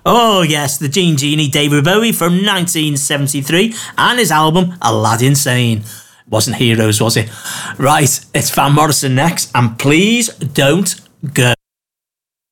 Oh yes, the Gene Genie, David Bowie from 1973, and his album Aladdin Sane. Wasn't Heroes, was it? Right, it's Van Morrison next, and please don't go.